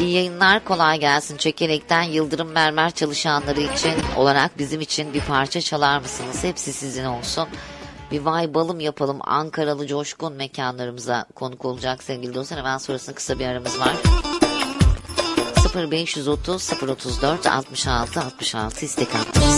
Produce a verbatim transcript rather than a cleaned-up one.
İyi yayınlar, kolay gelsin. Çekelek'ten Yıldırım Mermer çalışanları için olarak bizim için bir parça çalar mısınız? Hepsi sizin olsun. Bir vay balım yapalım. Ankaralı coşkun mekanlarımıza konuk olacak sevgili dostlar. Hemen sonrasında kısa bir aramız var. sıfır beş otuz sıfır otuz dört altmış altı altmış altı istek attınız.